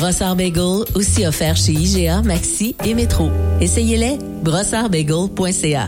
Brossard Bagel, aussi offert chez IGA, Maxi et Métro. Essayez-les, brossardbagel.ca.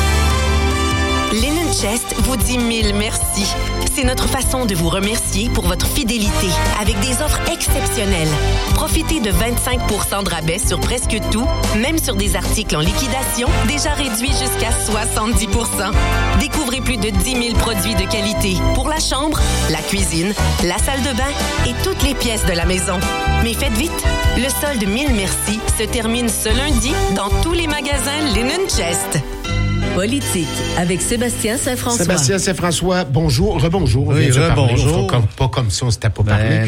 Linen Chest vous dit 1000 merci. C'est notre façon de vous remercier pour votre fidélité avec des offres exceptionnelles. Profitez de 25% de rabais sur presque tout, même sur des articles en liquidation déjà réduits jusqu'à 70%. Découvrez plus de 10 000 produits de qualité pour la chambre, la cuisine, la salle de bain et toutes les pièces de la maison. Mais faites vite, le solde 1000 merci se termine ce lundi dans tous les magasins Linen Chest. Politique avec Sébastien Saint-François. Sébastien Saint-François, bonjour, rebonjour. Oui, rebonjour. Pas comme ça, on s'était pas parlé.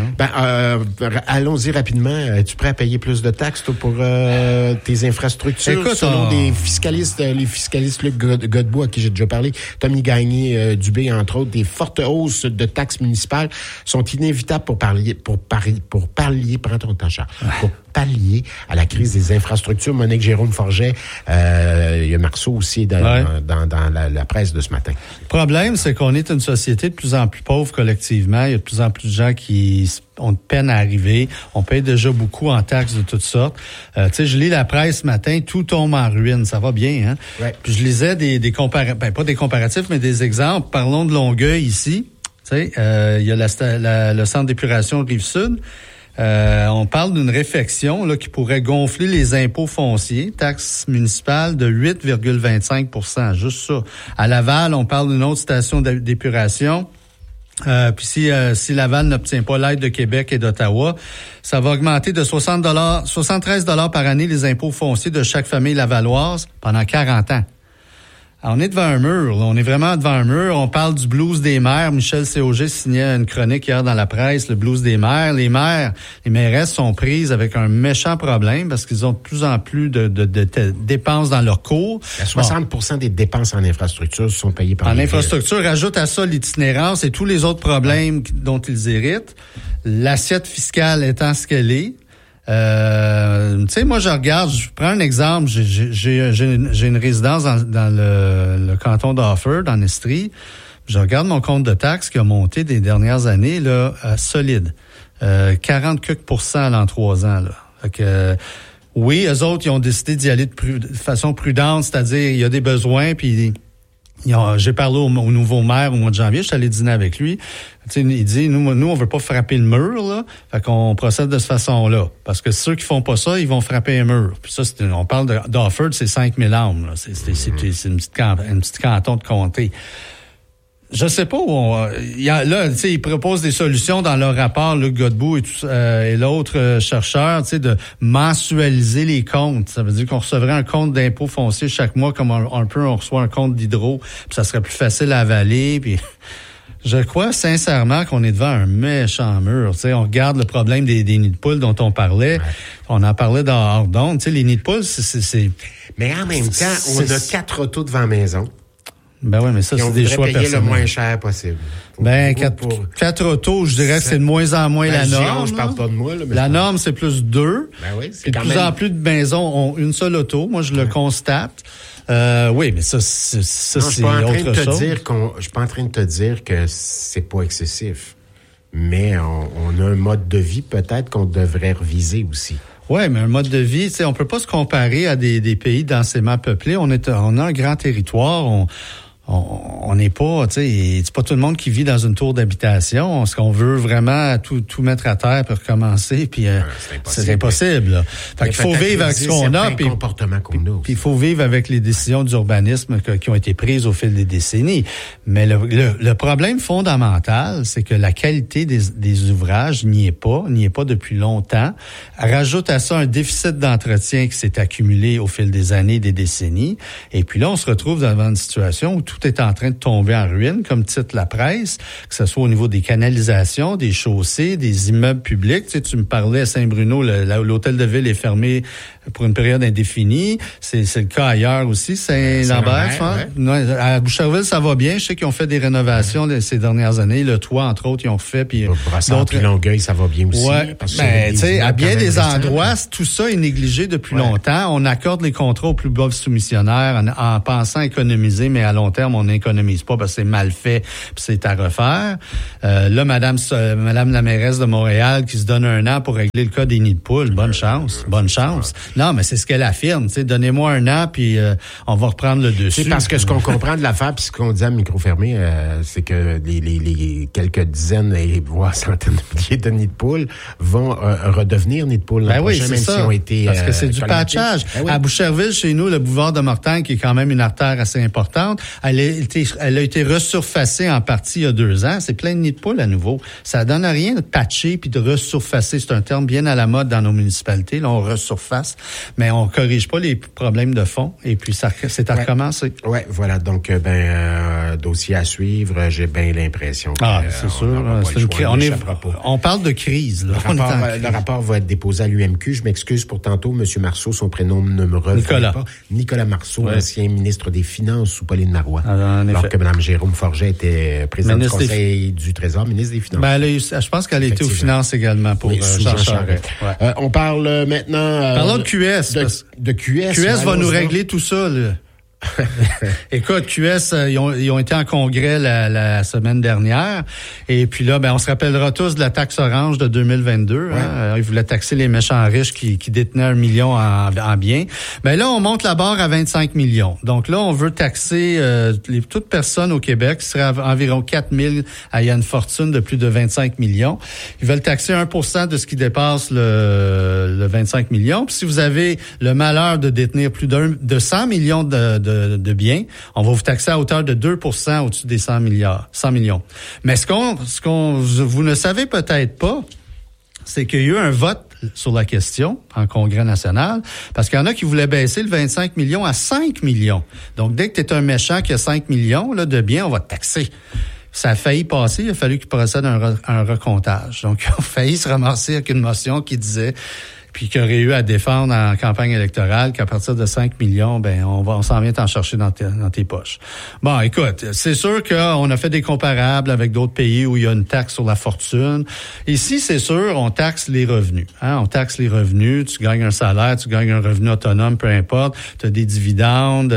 Allons-y rapidement. Es-tu prêt à payer plus de taxes toi, pour tes infrastructures? Écoute, selon les fiscalistes Luc Godbout, à qui j'ai déjà parlé, Tommy Gagné, Dubé, entre autres, des fortes hausses de taxes municipales sont inévitables pour pallier, prends ton temps, Charles, pour pallier à la crise des infrastructures. Monique Jérôme Forget, il y a Marceau aussi dans la presse de ce matin. Le problème, c'est qu'on est une société de plus en plus pauvre collectivement. Il y a de plus en plus de gens qui ont de peine à arriver. On paye déjà beaucoup en taxes de toutes sortes. Tu sais, je lis la presse ce matin, tout tombe en ruine. Ça va bien, hein? Ouais. Puis je lisais des comparatifs, pas des comparatifs, mais des exemples. Parlons de Longueuil ici. Tu sais, il y a le centre d'épuration de Rive-Sud. On parle d'une réfection là qui pourrait gonfler les impôts fonciers, taxes municipales de 8,25 %, juste ça. À Laval, on parle d'une autre station d'épuration. Puis si Laval n'obtient pas l'aide de Québec et d'Ottawa, ça va augmenter de 73 $ par année les impôts fonciers de chaque famille lavalloise pendant 40 ans. Alors, on est devant un mur, là. On est vraiment devant un mur. On parle du blues des maires. Michel Cauger signait une chronique hier dans la presse, le blues des maires. Les mairesses sont prises avec un méchant problème parce qu'ils ont de plus en plus de dépenses dans leur cours. 60% des dépenses en infrastructure sont payées par les infrastructure, rajoute à ça l'itinérance et tous les autres problèmes dont ils héritent. L'assiette fiscale étant ce qu'elle est. Tu sais, moi, je prends un exemple. J'ai une résidence dans le canton d'Offord, en Estrie. Je regarde mon compte de taxes qui a monté des dernières années, là, solide. 40% en 3 ans, là. Fait que, oui, eux autres, ils ont décidé d'y aller de façon prudente, c'est-à-dire, il y a des besoins, puis j'ai parlé au nouveau maire au mois de janvier, je suis allé dîner avec lui. T'sais, il dit, nous, on veut pas frapper le mur, là. Fait qu'on procède de cette façon-là. Parce que ceux qui font pas ça, ils vont frapper un mur. Puis ça, on parle d'Offord, c'est 5000 âmes, là. C'est une petite canton de comté. Je sais pas où là, tu sais, ils proposent des solutions dans leur rapport, Luc Godbout et l'autre chercheur, tu sais, de mensualiser les comptes. Ça veut dire qu'on recevrait un compte d'impôt foncier chaque mois, comme un peu on reçoit un compte d'hydro, puis ça serait plus facile à avaler, puis je crois sincèrement qu'on est devant un méchant mur. Tu sais, on regarde le problème des nids de poules dont on parlait. Ouais. On en parlait dans hors d'onde. Tu sais, les nids de poules, c'est... Mais en même temps, on a 4 autos devant la maison. Ben oui, mais ça, c'est des choix personnels. On payer le moins cher possible. Ben, 4 autos, je dirais que c'est de moins en moins la norme. Je parle pas de moi, là. Mais la norme, c'est plus 2. Ben oui, c'est puis de plus en plus de maisons ont une seule auto. Moi, je le constate. Oui, mais ça, c'est autre chose. Je suis pas en train de te dire que c'est pas excessif. Mais on a un mode de vie peut-être qu'on devrait reviser aussi. Ouais, mais un mode de vie, tu sais, on peut pas se comparer à des pays densément peuplés. On a un grand territoire. On n'est pas, tu sais, c'est pas tout le monde qui vit dans une tour d'habitation. Est-ce qu'on veut vraiment tout mettre à terre pour recommencer? Puis c'est impossible. Là. Fait qu'il faut vivre avec ce qu'on a. Puis il faut vivre avec les décisions d'urbanisme qui ont été prises au fil des décennies. Mais le problème fondamental, c'est que la qualité des ouvrages n'y est pas depuis longtemps. Rajoute à ça un déficit d'entretien qui s'est accumulé au fil des années, des décennies. Et puis là, on se retrouve devant une situation où tout est en train de tomber en ruine, comme titre la presse, que ce soit au niveau des canalisations, des chaussées, des immeubles publics. Tu sais, tu me parlais à Saint-Bruno, l'hôtel de ville est fermé pour une période indéfinie. C'est le cas ailleurs aussi, Saint-Lambert. Ouais. À Boucherville, ça va bien. Je sais qu'ils ont fait des rénovations ces dernières années. Le toit, entre autres, ils ont fait. Puis d'autres. Longueuil, ça va bien aussi. Ouais. Ben, tu sais, à bien des endroits, tout ça est négligé depuis longtemps. On accorde les contrats aux plus bas soumissionnaires en pensant économiser, mais à long terme, terme, on n'économise pas parce que c'est mal fait, puis c'est à refaire. Là, Madame la mairesse de Montréal qui se donne 1 an pour régler le cas des nids de poules, bonne chance. Non, mais c'est ce qu'elle affirme, tu sais, donnez-moi 1 an, puis on va reprendre le dessus. C'est parce que ce qu'on comprend de l'affaire, puis ce qu'on dit à micro fermé, c'est que les quelques dizaines, voire centaines de milliers de nids de poules vont redevenir nids de poules. Ben oui, c'est même ça. Si ont été, parce que c'est du patchage. Ben oui. À Boucherville, chez nous, le boulevard de Mortagne, qui est quand même une artère assez importante, elle a été resurfacée en partie il y a 2 ans. C'est plein de nids de poules à nouveau. Ça donne rien de patcher puis de resurfacer. C'est un terme bien à la mode dans nos municipalités. Là, on resurface, mais on corrige pas les problèmes de fond. Et puis, c'est à recommencer. Ouais, voilà. Donc, dossier à suivre. J'ai bien l'impression que... c'est sûr. On parle de crise, là. Le rapport va être déposé à l'UMQ. Je m'excuse pour tantôt. Monsieur Marceau, son prénom ne me revient pas. Nicolas Marceau, ancien ministre des Finances sous Pauline Marois. Alors que Mme Jérôme Forget était présidente du Conseil du Trésor, ministre des Finances. Je pense qu'elle a été aux Finances également pour Jean Charest. Ouais. On parle maintenant... Parlons de QS. De QS. QS va nous régler tout ça, là. Écoute, QS, ils ont été en congrès la semaine dernière. Et puis là, on se rappellera tous de la taxe orange de 2022. Ouais. Ils voulaient taxer les méchants riches qui détenaient 1 million en biens. Là, on monte la barre à 25 millions. Donc là, on veut taxer toute personne au Québec qui serait environ 4 000 ayant une fortune de plus de 25 millions. Ils veulent taxer 1% de ce qui dépasse le 25 millions. Puis si vous avez le malheur de détenir plus de 100 millions de biens, on va vous taxer à hauteur de 2% au-dessus des 100 millions. Mais ce qu'on vous ne savez peut-être pas, c'est qu'il y a eu un vote sur la question en Congrès national, parce qu'il y en a qui voulaient baisser le 25 millions à 5 millions. Donc, dès que tu es un méchant qui a 5 millions là, de biens, on va te taxer. Ça a failli passer, il a fallu qu'il procède à un recomptage. Donc, ils ont failli se ramasser avec une motion qui disait... puis qu'il aurait eu à défendre en campagne électorale qu'à partir de 5 millions, on s'en vient t'en chercher dans tes poches. Bon, écoute, c'est sûr qu'on a fait des comparables avec d'autres pays où il y a une taxe sur la fortune. Ici, c'est sûr, on taxe les revenus. On taxe les revenus, tu gagnes un salaire, tu gagnes un revenu autonome, peu importe, tu as des dividendes,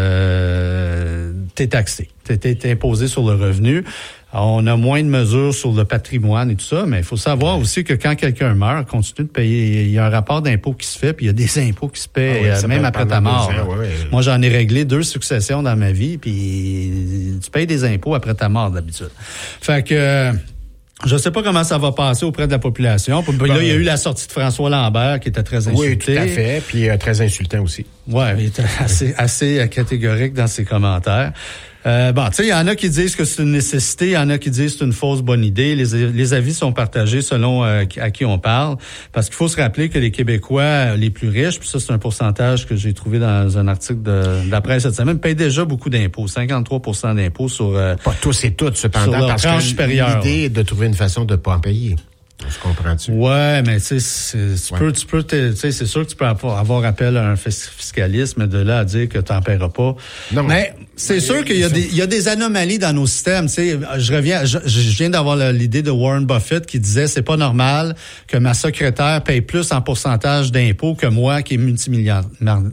t'es taxé. T'es imposé sur le revenu. On a moins de mesures sur le patrimoine et tout ça, mais il faut savoir aussi que quand quelqu'un meurt, continue de payer. Il y a un rapport d'impôt qui se fait, puis il y a des impôts qui se paient même après ta mort. Moi, j'en ai réglé 2 successions dans ma vie, puis tu payes des impôts après ta mort d'habitude. Fait que... je sais pas comment ça va passer auprès de la population. Là, il y a eu la sortie de François Lambert qui était très insulté. Oui, tout à fait, puis très insultant aussi. Ouais, il était assez catégorique dans ses commentaires. Tu sais, il y en a qui disent que c'est une nécessité, il y en a qui disent que c'est une fausse bonne idée. Les avis sont partagés selon à qui on parle, parce qu'il faut se rappeler que les Québécois les plus riches, puis ça c'est un pourcentage que j'ai trouvé dans un article de la presse cette semaine, payent déjà beaucoup d'impôts, 53% d'impôts sur pas tous et toutes cependant, parce que l'idée est de trouver une façon de pas en payer. Je comprends-tu? Ouais, mais tu sais, c'est sûr que tu peux avoir appel à un fiscaliste, mais de là à dire que tu n'en paieras pas. Non. Mais c'est sûr qu'il y a des anomalies dans nos systèmes. Tu sais, je viens d'avoir l'idée de Warren Buffett qui disait c'est pas normal que ma secrétaire paye plus en pourcentage d'impôts que moi qui est multimilliardaire.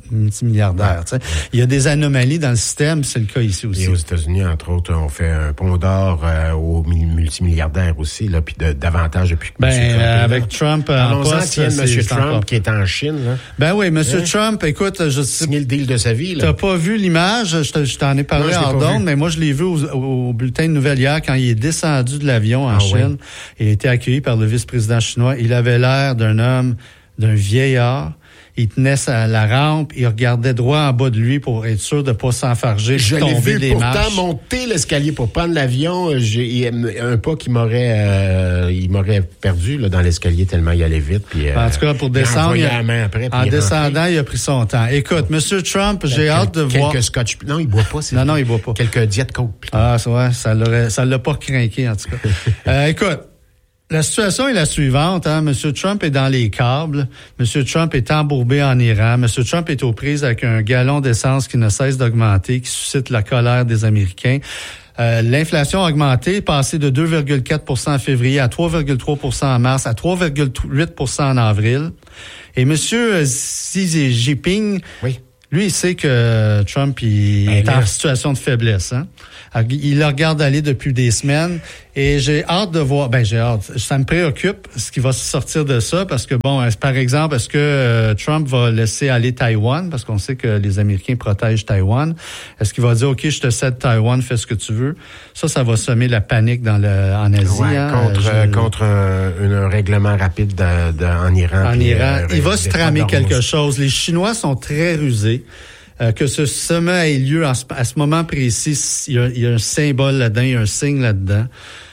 Tu sais, il y a des anomalies dans le système, c'est le cas ici aussi. Et aux États-Unis, entre autres, on fait un pont d'or aux multimilliardaires aussi, là, puis davantage depuis. Avec Trump en poste, M. Trump qui est en Chine. Là. Oui, M. Trump, écoute, je sais... signé le deal de sa vie. T'as pas vu l'image, je t'en ai parlé en d'onde, mais moi je l'ai vu au bulletin de nouvelles hier quand il est descendu de l'avion en Chine. Il a été accueilli par le vice-président chinois. Il avait l'air d'un vieillard. Il tenait la rampe, il regardait droit en bas de lui pour être sûr de pas s'enfarger, je tomber des marches. Je l'ai vu pourtant monter l'escalier pour prendre l'avion. J'ai un pas qui m'aurait perdu là, dans l'escalier tellement il allait vite. Puis, en tout cas, pour descendre, en descendant, il a pris son temps. Écoute, M. Trump, j'ai hâte de voir... Quelques scotch... Non, il boit pas. Non, il boit pas. Quelques Diet Coke. Ah, ouais, ça l'a pas craqué, en tout cas. Écoute, la situation est la suivante. M. Trump est dans les câbles. M. Trump est embourbé en Iran. M. Trump est aux prises avec un gallon d'essence qui ne cesse d'augmenter, qui suscite la colère des Américains. L'inflation a augmenté, passé de 2,4% en février à 3,3% en mars, à 3,8% en avril. Et M. Xi Jinping... Oui. Lui, il sait que Trump est en situation de faiblesse. Hein? Il le regarde aller depuis des semaines et j'ai hâte de voir. Ça me préoccupe ce qui va sortir de ça parce que par exemple, est-ce que Trump va laisser aller Taïwan parce qu'on sait que les Américains protègent Taïwan. Est-ce qu'il va dire OK, je te cède Taïwan, fais ce que tu veux. Ça va semer la panique en Asie. Ouais, contre un règlement rapide en Iran. En Iran, il va se tramer quelque chose. Les Chinois sont très rusés. Que ce sommet ait lieu à ce moment précis, il y a un symbole là-dedans, il y a un signe là-dedans.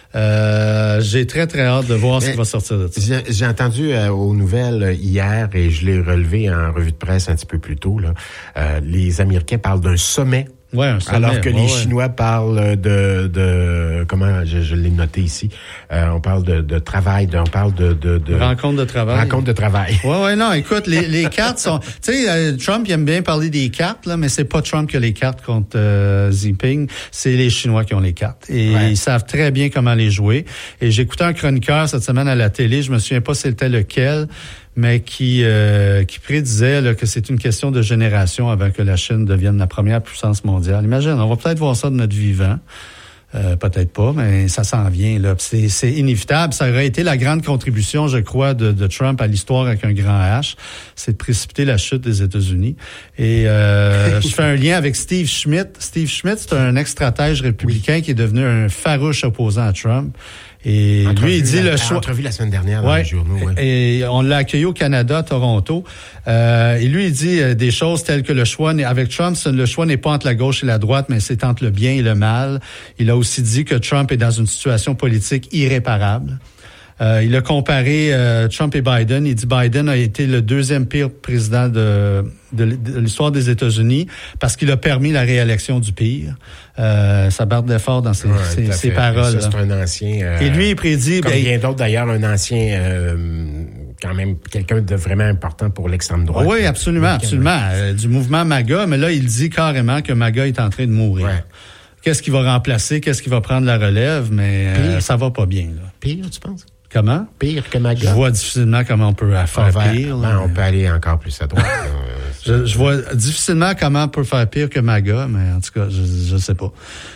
J'ai très, très hâte de voir ce qui va sortir de ça. J'ai entendu aux nouvelles hier, et je l'ai relevé en revue de presse un petit peu plus tôt, là, les Américains parlent d'un sommet. Ouais, un sommet, alors que les Chinois parlent de comment je l'ai noté ici. On parle de travail, on parle de rencontre de travail. Rencontre de travail. Ouais, non, écoute, les cartes sont, tu sais, Trump il aime bien parler des cartes là, mais c'est pas Trump qui a les cartes contre Xi Jinping, c'est les Chinois qui ont les cartes et ils savent très bien comment les jouer. Et j'écoutais un chroniqueur cette semaine à la télé, je me souviens pas c'était lequel, mais qui prédisait là, que c'est une question de génération avant que la Chine devienne la première puissance mondiale. Imagine, on va peut-être voir ça de notre vivant. Peut-être pas, mais ça s'en vient. Là. C'est inévitable. Ça aurait été la grande contribution, je crois, de Trump à l'histoire avec un grand H. C'est de précipiter la chute des États-Unis. Et je fais un lien avec Steve Schmidt. Steve Schmidt, c'est un ex-stratège républicain qui est devenu un farouche opposant à Trump. Et lui, il dit le choix. Entrevue la semaine dernière dans les journaux. Ouais. Et on l'a accueilli au Canada, à Toronto. Et lui, il dit des choses telles que le choix avec Trump, le choix n'est pas entre la gauche et la droite, mais c'est entre le bien et le mal. Il a aussi dit que Trump est dans une situation politique irréparable. Il a comparé Trump et Biden. Il dit Biden a été le deuxième pire président de l'histoire des États-Unis parce qu'il a permis la réélection du pire. Ça barde fort dans ses paroles. Ça, c'est un ancien... et lui, il prédit... Comme bien d'autres, d'ailleurs, un ancien... quand même quelqu'un de vraiment important pour l'extrême droite. Oui, absolument. Du mouvement MAGA, mais là, il dit carrément que MAGA est en train de mourir. Ouais. Qu'est-ce qui va remplacer? Qu'est-ce qui va prendre la relève? Mais ça va pas bien. Là. Pire, tu penses? Comment? Pire que MAGA. Je vois difficilement comment on peut faire pire. On peut aller encore plus à droite. Je vois difficilement comment on peut faire pire que MAGA, mais en tout cas, je sais pas.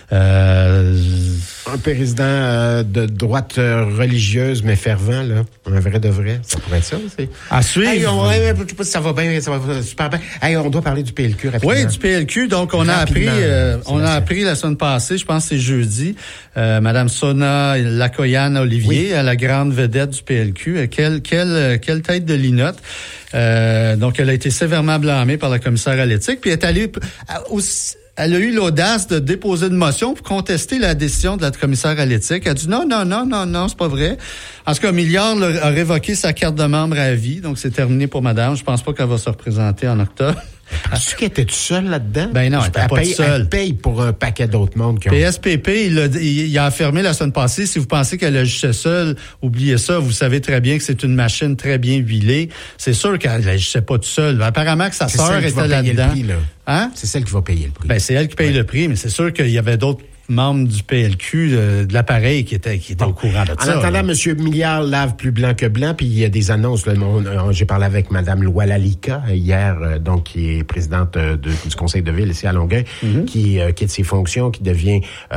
Un président de droite religieuse, mais fervent, là. Un vrai de vrai. Ça pourrait être ça aussi. À suivre. Hey, je sais pas si ça va bien, ça va super bien. Hey, on doit parler du PLQ rapidement. Oui, du PLQ. Donc, on a appris la semaine passée, je pense que c'est jeudi, Madame Sona Lakoyan-Olivier, la grande vedette du PLQ. Quelle tête de linotte. Donc, elle a été sévèrement blâmée par la commissaire à l'éthique, puis elle est allée elle a eu l'audace de déposer une motion pour contester la décision de la commissaire à l'éthique. Elle a dit non, c'est pas vrai. En tout cas, Milliard a révoqué sa carte de membre à vie, donc c'est terminé pour madame. Je pense pas qu'elle va se représenter en octobre. Penses-tu qu'elle était toute seule là-dedans? Ben non, elle était pas toute seule. Elle paye pour un paquet d'autres mondes. PSPP, il a affirmé la semaine passée, si vous pensez qu'elle agissait seule, oubliez ça, vous savez très bien que c'est une machine très bien huilée. C'est sûr qu'elle agissait pas toute seule. Apparemment que sa sœur était là-dedans. Prix, là. Hein? C'est celle qui va payer le prix. Ben, c'est elle qui paye le prix, mais c'est sûr qu'il y avait d'autres membres du PLQ, de l'appareil qui étaient au courant de ça. En attendant, M. Milliard lave plus blanc que blanc, puis il y a des annonces. Là, j'ai parlé avec Mme Loualalika hier, donc qui est présidente du conseil de ville ici à Longueuil, qui quitte ses fonctions, qui devient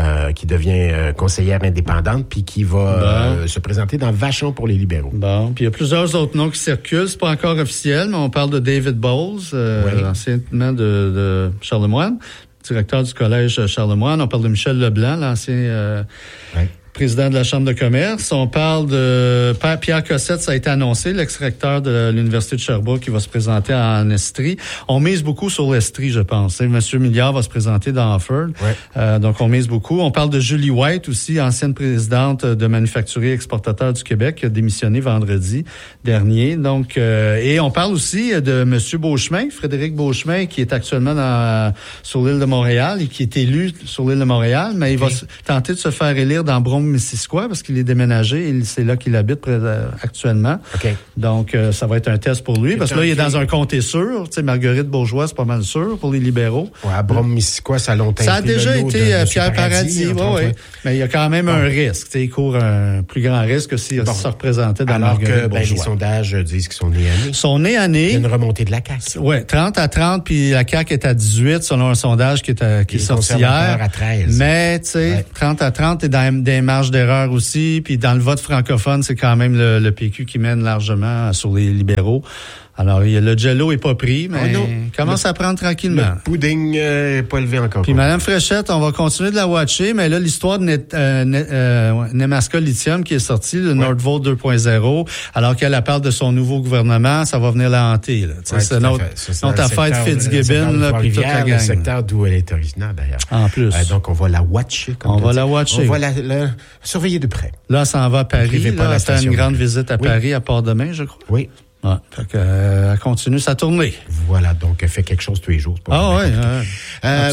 conseillère indépendante, puis qui va se présenter dans Vachon pour les libéraux. Bon, puis il y a plusieurs autres noms qui circulent. C'est pas encore officiel, mais on parle de David Bowles, anciennement de Charlemagne, directeur du collège Charlemagne. On parle de Michel Leblanc, l'ancien président de la Chambre de commerce. On parle de Pierre Cossette, ça a été annoncé, l'ex-recteur de l'Université de Sherbrooke qui va se présenter en Estrie. On mise beaucoup sur l'Estrie, je pense. Monsieur Milliard va se présenter dans Harford. Donc, on mise beaucoup. On parle de Julie White aussi, ancienne présidente de Manufacturiers Exportateurs du Québec, qui a démissionné vendredi dernier. Donc, et on parle aussi de Monsieur Beauchemin, Frédéric Beauchemin, qui est actuellement sur l'île de Montréal et qui est élu sur l'île de Montréal, mais il va tenter de se faire élire dans Brome Brome-Missisquoi parce qu'il est déménagé et c'est là qu'il habite actuellement. Okay. Donc, ça va être un test pour lui parce que là, il est dans un comté sûr. Tu sais, Marguerite Bourgeois, c'est pas mal sûr pour les libéraux. Ouais, à Brome-Missisquoi, ça a longtemps été. Ça a déjà été Pierre Paradis, oui. Mais il y a quand même un risque. Tu sais, il court un plus grand risque que s'il se représentait dans Marguerite Bourgeois. Les sondages disent qu'ils sont nés à nez. Sont nés à nez. Il y a une remontée de la CAQ. Oui, 30-30, puis la CAQ est à 18 selon un sondage qui est sorti hier. À 13. Mais, tu sais, 30-30, t'es dans des marges d'erreur aussi, puis dans le vote francophone, c'est quand même le PQ qui mène largement sur les libéraux. Alors, le jello est pas pris, mais commence à prendre tranquillement. Le pudding n'est pas élevé encore. Puis Mme Fréchette, on va continuer de la watcher, mais là, l'histoire de Nemaska Lithium qui est sortie, le Nordvolt 2.0, alors qu'elle parle de son nouveau gouvernement, ça va venir la hanter. Là. C'est notre affaire de Fitzgibbon, là, puis toute la gang. Le secteur d'où elle est originaire, d'ailleurs. En plus. Donc, on va la watcher. On va la watcher. On va la surveiller de près. Là, ça en va à Paris. Là, elle fait une grande visite à Paris à Port-de-Main, je crois. Oui. Ouais, fait que, elle continue sa tournée. Voilà, donc elle fait quelque chose tous les jours. Ah oui. À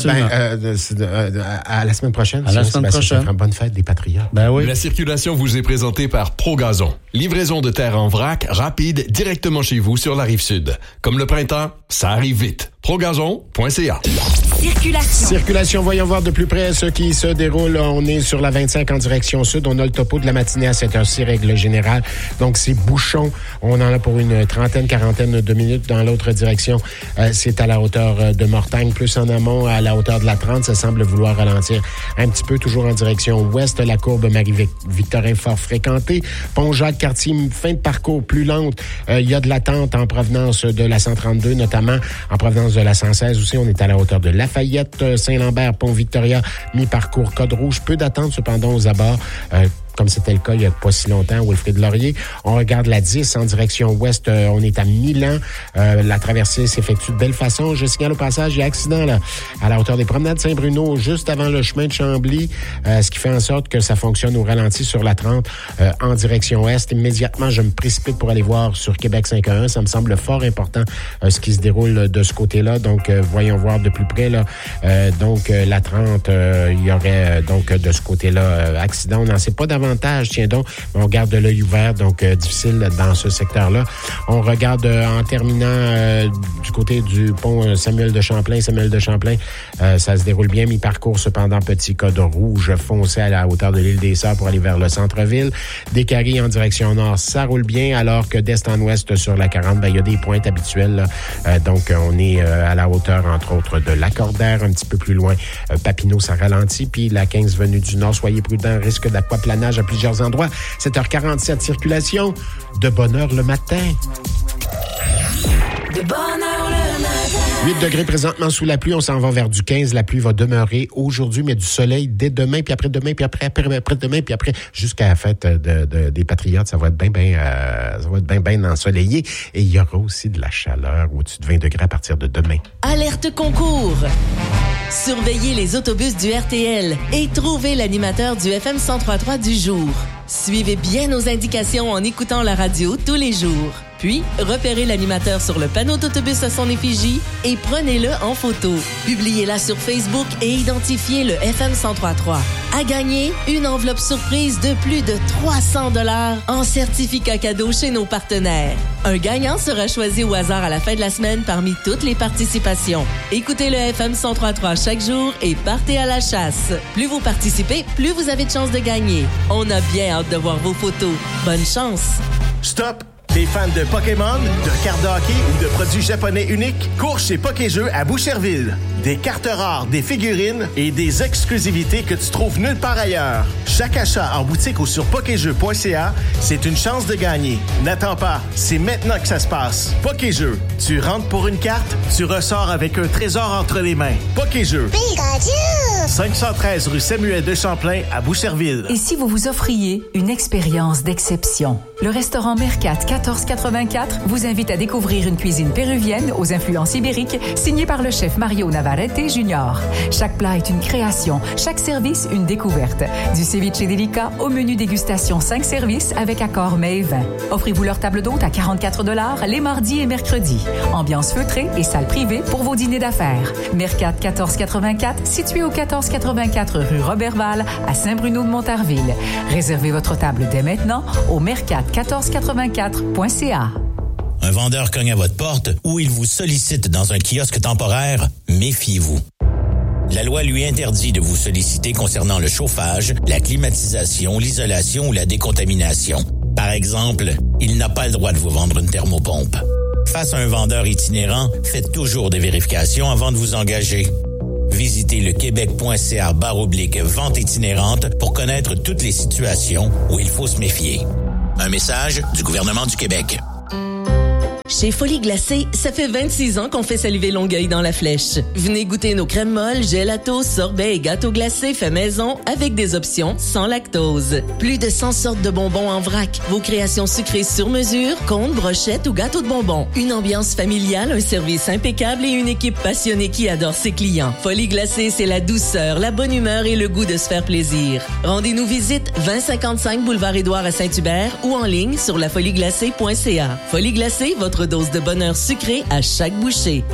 la semaine prochaine. À la semaine prochaine. Bonne fête des Patriotes. Ben oui. La circulation vous est présentée par Progazon. Livraison de terre en vrac, rapide, directement chez vous sur la Rive-Sud. Comme le printemps, ça arrive vite. Progazon.ca. Circulation, voyons voir de plus près ce qui se déroule. On est sur la 25 en direction sud. On a le topo de la matinée à 7h6, règle générale. Donc, c'est bouchon. On en a pour une quarantaine de minutes dans l'autre direction. C'est à la hauteur de Mortagne, plus en amont, à la hauteur de la 30. Ça semble vouloir ralentir un petit peu, toujours en direction ouest. La courbe Marie-Victorin, fort fréquentée. Pont-Jacques-Cartier, fin de parcours plus lente. Il y a de l'attente en provenance de la 132, notamment en provenance de la 116 aussi. On est à la hauteur de Lafayette, Saint-Lambert, Pont-Victoria, mi-parcours Code Rouge. Peu d'attente cependant aux abords. Comme c'était le cas il n'y a pas si longtemps, Wilfrid Laurier. On regarde la 10 en direction ouest. On est à Milan. La traversée s'effectue de belle façon. Je signale au passage, il y a accident là, à la hauteur des promenades Saint-Bruno, juste avant le chemin de Chambly, ce qui fait en sorte que ça fonctionne au ralenti sur la 30 en direction est. Immédiatement, je me précipite pour aller voir sur Québec 511. Ça me semble fort important ce qui se déroule de ce côté-là. Donc, voyons voir de plus près. Là. La 30, il y aurait donc de ce côté-là accident. On n'en sait pas davantage. Tiens donc, on garde l'œil ouvert, donc difficile dans ce secteur-là. On regarde en terminant du côté du pont Samuel de Champlain, ça se déroule bien, mi-parcours cependant, petit code rouge foncé à la hauteur de l'île des Sœurs pour aller vers le centre-ville. Des Caries en direction nord, ça roule bien, alors que d'est en ouest sur la 40, il y a des pointes habituelles. Donc, on est à la hauteur, entre autres, de Lacordaire, un petit peu plus loin. Papineau, ça ralentit, puis la 15 venue du nord, soyez prudents, risque d'aquaplanage à plusieurs endroits. 7h47, circulation. De bonne heure le matin. De bonne heure le matin. 8 degrés présentement sous la pluie. On s'en va vers du 15. La pluie va demeurer aujourd'hui, mais du soleil dès demain, puis après-demain, puis après-demain, puis après, jusqu'à la fête des Patriotes. Ça va être bien ensoleillé. Et il y aura aussi de la chaleur au-dessus de 20 degrés à partir de demain. Alerte concours. Surveillez les autobus du RTL et trouvez l'animateur du FM 103.3 du jour. Suivez bien nos indications en écoutant la radio tous les jours. Puis, repérez l'animateur sur le panneau d'autobus à son effigie et prenez-le en photo. Publiez-la sur Facebook et identifiez le FM 103.3. À gagner, une enveloppe surprise de plus de 300 $ en certificat cadeau chez nos partenaires. Un gagnant sera choisi au hasard à la fin de la semaine parmi toutes les participations. Écoutez le FM 103.3 chaque jour et partez à la chasse. Plus vous participez, plus vous avez de chances de gagner. On a bien hâte de voir vos photos. Bonne chance! Stop! T'es fan de Pokémon, de cartes de hockey ou de produits japonais uniques? Cours chez Pokéjeux à Boucherville. Des cartes rares, des figurines et des exclusivités que tu trouves nulle part ailleurs. Chaque achat en boutique ou sur pokéjeux.ca, c'est une chance de gagner. N'attends pas, c'est maintenant que ça se passe. Pokéjeux, tu rentres pour une carte, tu ressors avec un trésor entre les mains. Pokéjeux. Pikachu! 513 rue Samuel de à Boucherville. Et si vous vous offriez une expérience d'exception? Le restaurant Mercat 4 1484 vous invite à découvrir une cuisine péruvienne aux influences ibériques signée par le chef Mario Navarrete Jr. Chaque plat est une création, chaque service une découverte. Du ceviche délicat au menu dégustation 5 services avec accord mets et vin. Offrez-vous leur table d'hôte à 44 $ les mardis et mercredis. Ambiance feutrée et salle privée pour vos dîners d'affaires. Mercat 1484, situé au 1484 rue Robertval à Saint-Bruno de Montarville. Réservez votre table dès maintenant au mercat1484.ca. Un vendeur cogne à votre porte ou il vous sollicite dans un kiosque temporaire, méfiez-vous. La loi lui interdit de vous solliciter concernant le chauffage, la climatisation, l'isolation ou la décontamination. Par exemple, il n'a pas le droit de vous vendre une thermopompe. Face à un vendeur itinérant, faites toujours des vérifications avant de vous engager. Visitez le québec.ca/vente itinérante pour connaître toutes les situations où il faut se méfier. Un message du gouvernement du Québec. Chez Folie Glacée, ça fait 26 ans qu'on fait saliver Longueuil dans la Flèche. Venez goûter nos crèmes molles, gelato, sorbets et gâteaux glacés faits maison avec des options sans lactose. Plus de 100 sortes de bonbons en vrac. Vos créations sucrées sur mesure, contes, brochettes ou gâteaux de bonbons. Une ambiance familiale, un service impeccable et une équipe passionnée qui adore ses clients. Folie Glacée, c'est la douceur, la bonne humeur et le goût de se faire plaisir. Rendez-nous visite 2055 Boulevard Édouard à Saint-Hubert ou en ligne sur lafoliglacée.ca. Folie Glacée, votre dose de bonheur sucré à chaque bouchée.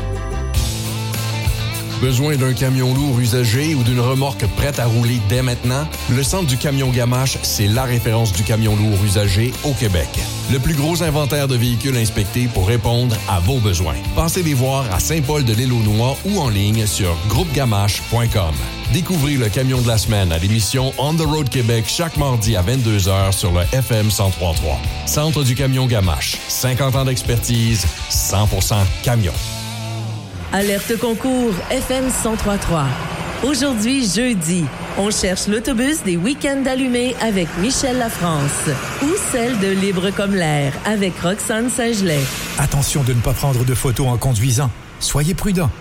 Besoin d'un camion lourd usagé ou d'une remorque prête à rouler dès maintenant? Le Centre du camion Gamache, c'est la référence du camion lourd usagé au Québec. Le plus gros inventaire de véhicules inspectés pour répondre à vos besoins. Passez les voir à Saint-Paul-de-l'Île-aux-Noix ou en ligne sur groupegamache.com. Découvrez le camion de la semaine à l'émission On the Road Québec chaque mardi à 22h sur le FM 103.3. Centre du camion Gamache. 50 ans d'expertise, 100% camion. Alerte concours FM 103.3. Aujourd'hui, jeudi, on cherche l'autobus des Week-ends allumés avec Michel Lafrance ou celle de Libre comme l'air avec Roxane Saint-Gelais. Attention de ne pas prendre de photos en conduisant. Soyez prudents.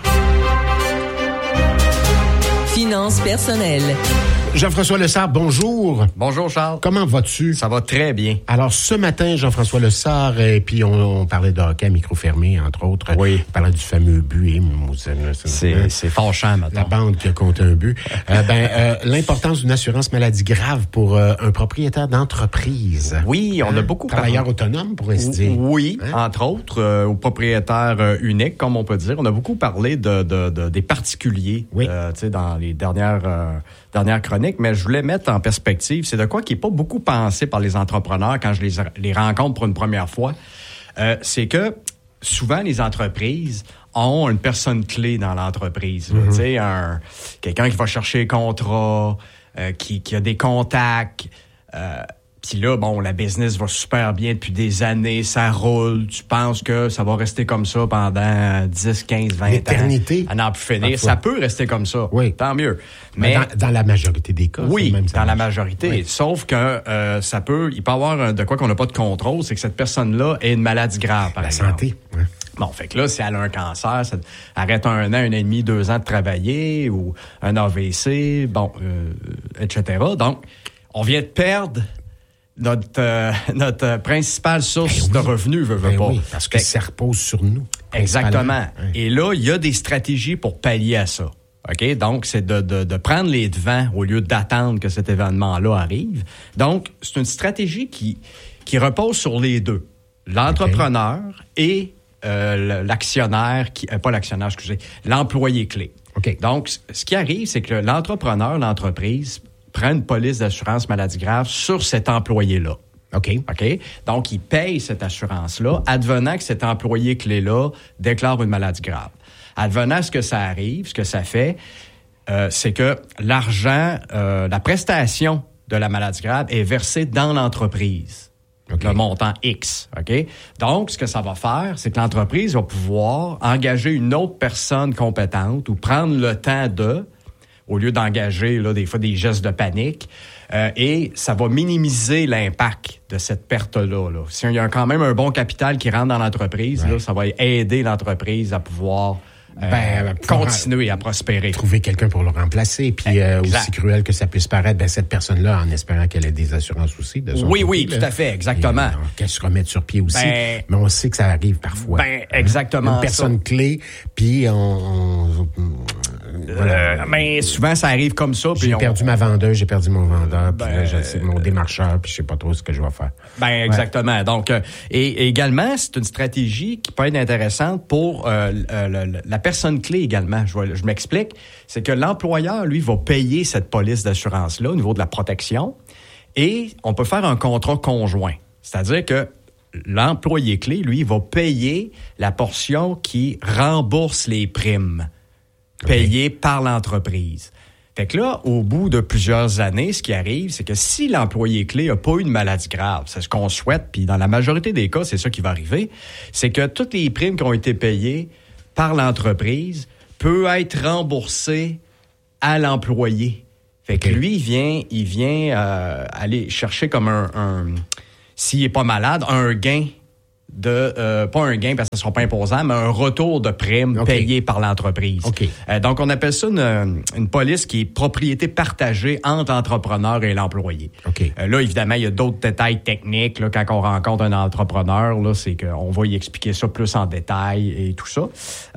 Finances personnelles. Jean-François Lessard, bonjour. Bonjour Charles. Comment vas-tu? Ça va très bien. Alors, ce matin, Jean-François Lessard, et puis on parlait de hockey à micro fermé, entre autres. Oui. On parlait du fameux but. C'est fâchant, maintenant. La bande qui a compté un but. L'importance d'une assurance maladie grave pour un propriétaire d'entreprise. Oui, on a beaucoup parlé. Travailleur autonome, pour ainsi dire. Oui, entre autres, aux propriétaires uniques, comme on peut dire. On a beaucoup parlé des particuliers, oui. Dans les dernières chroniques, mais je voulais mettre en perspective, c'est de quoi qui n'est pas beaucoup pensé par les entrepreneurs quand je les rencontre pour une première fois. C'est que souvent, les entreprises ont une personne clé dans l'entreprise. Mm-hmm. Tu sais, quelqu'un qui va chercher les contrats, qui a des contacts. Puis là, bon, la business va super bien depuis des années, ça roule. Tu penses que ça va rester comme ça pendant 10, 15, 20 ans. L'éternité. À n'en plus finir. Ça peut rester comme ça. Oui. Tant mieux. Mais dans la majorité des cas. Oui, même dans la majorité. Oui. Sauf que il peut y avoir de quoi qu'on n'a pas de contrôle, c'est que cette personne-là ait une maladie grave, par exemple. La santé. Ouais. Bon, fait que là, si elle a un cancer, ça arrête 1 an, 1 an et demi, 2 ans de travailler, ou un AVC, bon, etc. Donc, on vient de perdre notre principale source de revenus, veut pas. Oui, parce que ça repose sur nous. Exactement. Oui. Et là, il y a des stratégies pour pallier à ça. OK? Donc, c'est de prendre les devants au lieu d'attendre que cet événement-là arrive. Donc, c'est une stratégie qui repose sur les deux. L'entrepreneur et l'actionnaire, pas l'actionnaire, excusez, l'employé clé. Okay. Donc, ce qui arrive, c'est que l'entrepreneur, l'entreprise, prend une police d'assurance maladie grave sur cet employé-là. OK. Donc, il paye cette assurance-là, advenant que cet employé clé-là déclare une maladie grave. Advenant ce que ça arrive, ce que ça fait, c'est que l'argent, la prestation de la maladie grave est versée dans l'entreprise. Okay. Le montant X. OK? Donc, ce que ça va faire, c'est que l'entreprise va pouvoir engager une autre personne compétente ou prendre le temps au lieu d'engager là, des fois des gestes de panique, et ça va minimiser l'impact de cette perte-là. Là. S'il y a quand même un bon capital qui rentre dans l'entreprise, là, ça va aider l'entreprise à pouvoir continuer à prospérer. Trouver quelqu'un pour le remplacer. Puis aussi cruel que ça puisse paraître, cette personne-là, en espérant qu'elle ait des assurances aussi. De son côté, tout à fait, exactement. Qu'elle se remette sur pied aussi. Mais on sait que ça arrive parfois. Exactement. Une personne clé, puis voilà. Mais souvent, ça arrive comme ça. J'ai perdu ma vendeuse, j'ai perdu mon vendeur, puis là, c'est mon démarcheur, puis je sais pas trop ce que je vais faire. Exactement. Donc, et également, c'est une stratégie qui peut être intéressante pour la personne clé également. Je m'explique. C'est que l'employeur, lui, va payer cette police d'assurance-là au niveau de la protection, et on peut faire un contrat conjoint. C'est-à-dire que l'employé clé, lui, va payer la portion qui rembourse les primes payées par l'entreprise. Fait que là, au bout de plusieurs années, ce qui arrive, c'est que si l'employé clé n'a pas eu de maladie grave, c'est ce qu'on souhaite, puis dans la majorité des cas, c'est ça qui va arriver, c'est que toutes les primes qui ont été payées par l'entreprise peuvent être remboursées à l'employé. Fait que lui, il vient aller chercher comme s'il n'est pas malade, un gain pas un gain parce que ce ne sera pas imposant, mais un retour de prime payé par l'entreprise. Donc, on appelle ça une police qui est propriété partagée entre l'entrepreneur et l'employé. Là, évidemment, il y a d'autres détails techniques. Là, quand on rencontre un entrepreneur, là, c'est qu'on va y expliquer ça plus en détail et tout ça.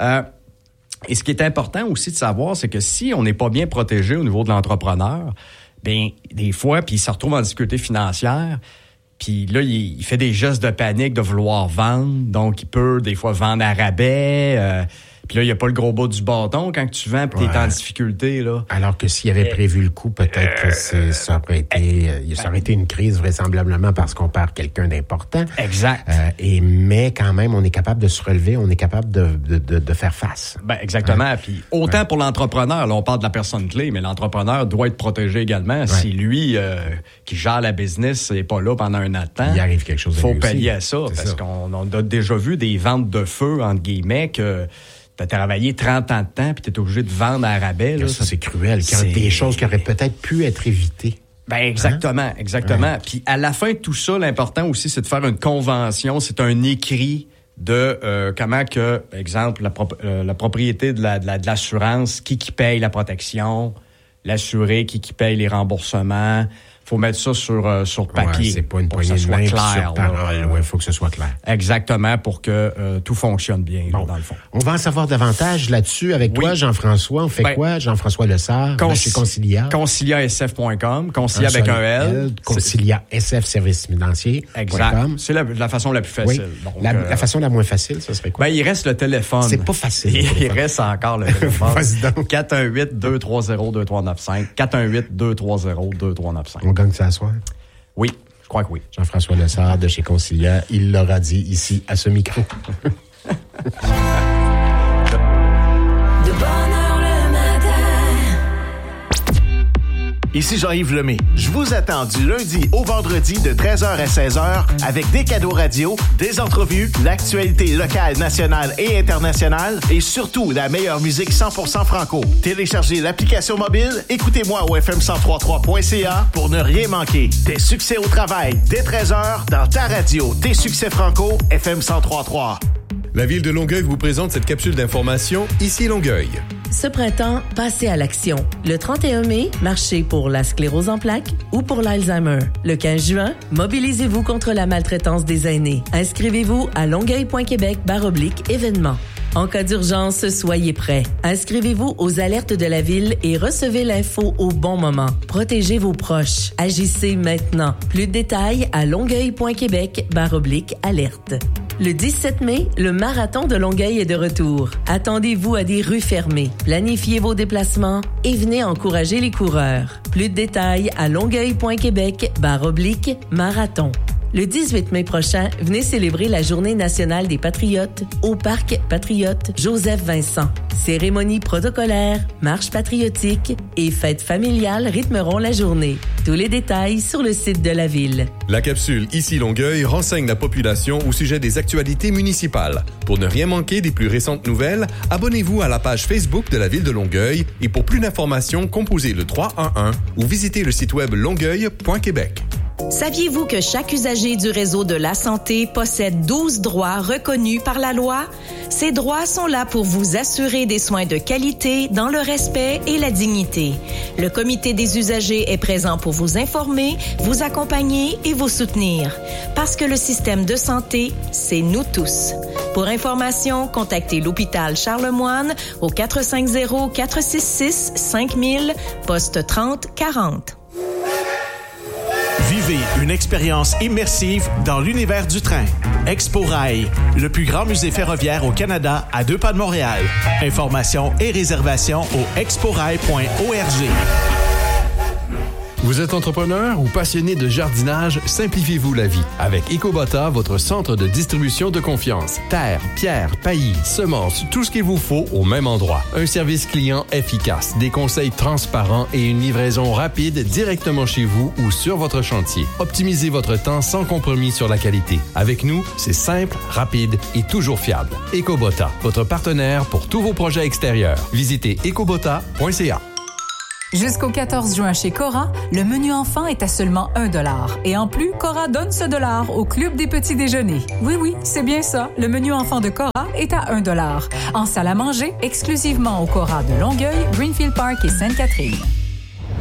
Et ce qui est important aussi de savoir, c'est que si on n'est pas bien protégé au niveau de l'entrepreneur, bien, des fois, puis il se retrouve en difficulté financière, puis là, il fait des gestes de panique de vouloir vendre. Donc, il peut des fois vendre à rabais. Puis là, il n'y a pas le gros bout du bâton quand tu vends puis tu es en difficulté. Là. Alors que s'il avait prévu le coup, peut-être que ça aurait été une crise vraisemblablement parce qu'on perd quelqu'un d'important. Exact. Mais quand même, on est capable de se relever, on est capable de faire face. Exactement. Puis autant pour l'entrepreneur, là, on parle de la personne clé, mais l'entrepreneur doit être protégé également. Si lui, qui gère la business, n'est pas là pendant un an de temps, il arrive quelque chose. Il faut pallier à ça. Parce qu'on a déjà vu des ventes de feu, entre guillemets, que t'as travaillé 30 ans de temps puis t'es obligé de vendre à rabais. Là, ça, c'est cruel. Des choses qui auraient peut-être pu être évitées. Exactement. Puis à la fin de tout ça, l'important aussi, c'est de faire une convention. C'est un écrit de comment que, exemple, la propriété de l'assurance, qui paye la protection, l'assuré, qui paye les remboursements. Faut mettre ça sur papier. C'est pas une poignée de main sur parole. Il faut que ce soit clair. Exactement, pour que tout fonctionne bien, là, dans le fond. On va en savoir davantage là-dessus avec toi, Jean-François. On fait quoi? Jean-François Lessard, chez Concilia. ConciliaSF.com, Concilia avec un L. Concilia SF Services Financiers. Exact. C'est la façon la plus facile. Donc, la façon la moins facile, ça serait quoi? Il reste le téléphone. C'est pas facile. Il reste encore le téléphone. 418-230-2395. 418-230-2395. On gagne ça à soir? Oui, je crois que oui. Jean-François Lessard de chez Concilia, il l'aura dit ici à ce micro. De bonne heure le matin. Ici Jean-Yves Lemay. Je vous attends du lundi au vendredi de 13h à 16h avec des cadeaux radio, des entrevues, l'actualité locale, nationale et internationale et surtout la meilleure musique 100% franco. Téléchargez l'application mobile, écoutez-moi au fm1033.ca pour ne rien manquer. Des succès au travail, dès 13h dans ta radio. Des succès franco, FM 1033. La Ville de Longueuil vous présente cette capsule d'information Ici Longueuil. Ce printemps, passez à l'action. Le 31 mai, marchez pour la sclérose en plaques ou pour l'Alzheimer. Le 15 juin, mobilisez-vous contre la maltraitance des aînés. Inscrivez-vous à longueuil.québec/événements. En cas d'urgence, soyez prêts. Inscrivez-vous aux alertes de la ville et recevez l'info au bon moment. Protégez vos proches. Agissez maintenant. Plus de détails à longueuil.québec/alerte. Le 17 mai, le marathon de Longueuil est de retour. Attendez-vous à des rues fermées. Planifiez vos déplacements et venez encourager les coureurs. Plus de détails à longueuil.québec/marathon. Le 18 mai prochain, venez célébrer la Journée nationale des Patriotes au Parc Patriote Joseph-Vincent. Cérémonie protocolaire, marche patriotique et fête familiale rythmeront la journée. Tous les détails sur le site de la Ville. La capsule Ici Longueuil renseigne la population au sujet des actualités municipales. Pour ne rien manquer des plus récentes nouvelles, abonnez-vous à la page Facebook de la Ville de Longueuil et pour plus d'informations, composez le 311 ou visitez le site web longueuil.québec. Saviez-vous que chaque usager du réseau de la santé possède 12 droits reconnus par la loi? Ces droits sont là pour vous assurer des soins de qualité dans le respect et la dignité. Le comité des usagers est présent pour vous informer, vous accompagner et vous soutenir. Parce que le système de santé, c'est nous tous. Pour information, contactez l'hôpital Charlemagne au 450-466-5000, poste 3040. Vivez une expérience immersive dans l'univers du train. Expo Rail, le plus grand musée ferroviaire au Canada à 2 pas de Montréal. Informations et réservations au exporail.org. Vous êtes entrepreneur ou passionné de jardinage? Simplifiez-vous la vie avec Ecobota, votre centre de distribution de confiance. Terre, pierre, paillis, semences, tout ce qu'il vous faut au même endroit. Un service client efficace, des conseils transparents et une livraison rapide directement chez vous ou sur votre chantier. Optimisez votre temps sans compromis sur la qualité. Avec nous, c'est simple, rapide et toujours fiable. Ecobota, votre partenaire pour tous vos projets extérieurs. Visitez ecobota.ca. Jusqu'au 14 juin chez Cora, le menu enfant est à seulement 1 $. Et en plus, Cora donne ce $, au Club des petits déjeuners. Oui, c'est bien ça. Le menu enfant de Cora est à 1 $. En salle à manger, exclusivement au Cora de Longueuil, Greenfield Park et Sainte-Catherine.